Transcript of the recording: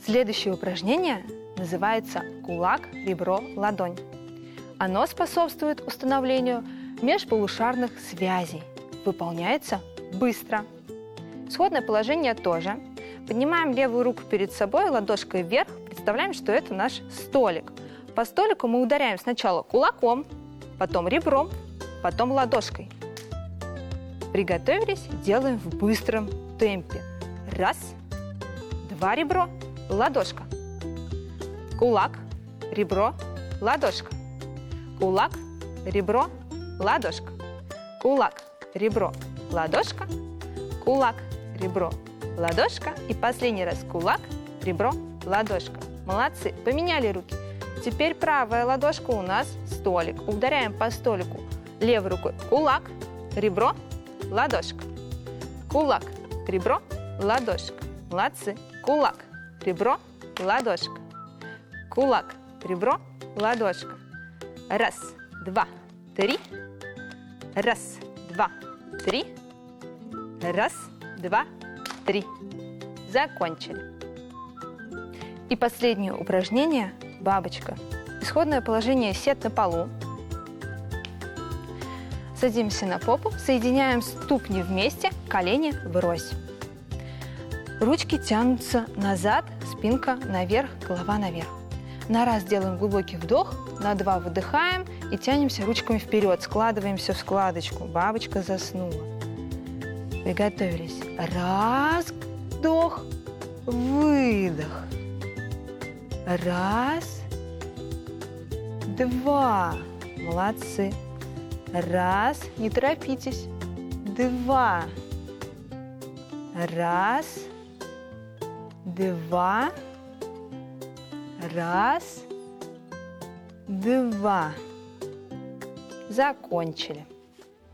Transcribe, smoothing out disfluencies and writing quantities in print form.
Следующее упражнение называется кулак, ребро, ладонь. Оно способствует установлению межполушарных связей. Выполняется быстро. Исходное положение тоже. Поднимаем левую руку перед собой, ладошкой вверх. Представляем, что это наш столик. По столику мы ударяем сначала кулаком, потом ребром, потом ладошкой. Приготовились, делаем в быстром темпе. Раз, два ребро, ладошка. Кулак, ребро, ладошка. Кулак, ребро, ладошка. Кулак, ребро, ладошка. Кулак, ребро, ладошка. И последний раз кулак, ребро, ладошка. Молодцы, поменяли руки. Теперь правая ладошка у нас столик. Ударяем по столику левой рукой. Кулак, ребро, ладошка. Кулак, ребро, ладошка. Молодцы. Кулак, ребро, ладошка. Кулак, ребро, ладошка. Раз, два, три. Раз, два, три. Раз, два, три. Закончили. И последнее упражнение – бабочка. Исходное положение – сед на полу. Садимся на попу, соединяем ступни вместе, колени врозь. Ручки тянутся назад, спинка наверх, голова наверх. На раз делаем глубокий вдох, на два выдыхаем и тянемся ручками вперед, складываемся в складочку. Бабочка заснула. Приготовились. Раз, вдох, выдох. Раз, два. Молодцы. Раз, не торопитесь. Два. Раз, два. Раз, два. Закончили.